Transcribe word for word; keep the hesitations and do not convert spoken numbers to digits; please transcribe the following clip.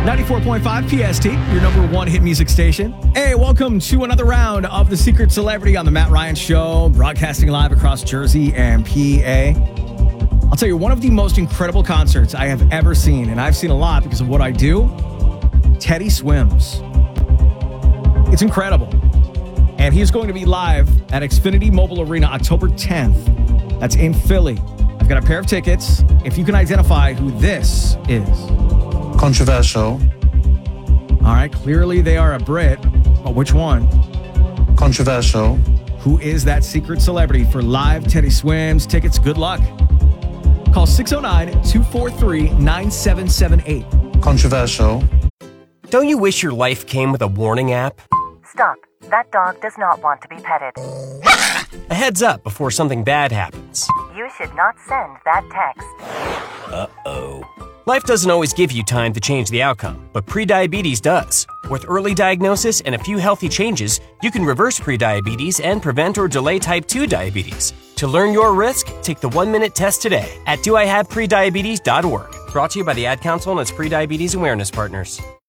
ninety-four point five P S T, your number one hit music station. Hey, welcome to another round of The Secret Celebrity on The Matt Ryan Show, broadcasting live across Jersey and P A. I'll tell you, one of the most incredible concerts I have ever seen, and I've seen a lot because of what I do, Teddy Swims. It's incredible. And he's going to be live at Xfinity Mobile Arena October tenth. That's in Philly. I've got a pair of tickets. If you can identify who this is. Controversial. All right, clearly they are a Brit, but which one? Controversial. Who is that secret celebrity for live Teddy Swims tickets? Good luck. Call six oh nine, two four three, nine seven seven eight. Controversial. Don't you wish your life came with a warning app? Stop. That dog does not want to be petted. A heads up before something bad happens. You should not send that text. Uh-oh. Life doesn't always give you time to change the outcome, but prediabetes does. With early diagnosis and a few healthy changes, you can reverse prediabetes and prevent or delay type two diabetes. To learn your risk, take the one-minute test today at do I have prediabetes dot org. Brought to you by the Ad Council and its prediabetes awareness partners.